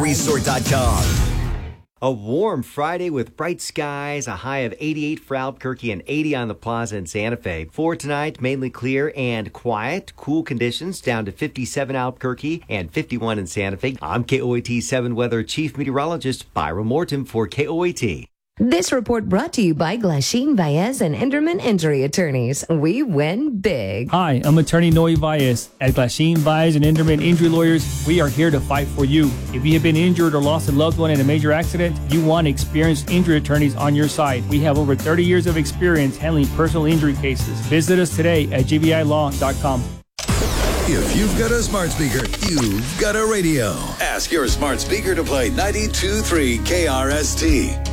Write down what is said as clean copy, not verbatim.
Resort.com. A warm Friday with bright skies, a high of 88 for Albuquerque and 80 on the Plaza in Santa Fe. For tonight, mainly clear and quiet. Cool conditions down to 57 Albuquerque and 51 in Santa Fe. I'm KOAT 7 Weather Chief Meteorologist Byron Morton for KOAT. This report brought to you by Glasheen, Baez, and Enderman Injury Attorneys. We win big. Hi, I'm attorney Noe Baez. At Glasheen, Baez, and Enderman Injury Lawyers, we are here to fight for you. If you have been injured or lost a loved one in a major accident, you want experienced injury attorneys on your side. We have over 30 years of experience handling personal injury cases. Visit us today at gvilaw.com. If you've got a smart speaker, you've got a radio. Ask your smart speaker to play 92.3 KRST.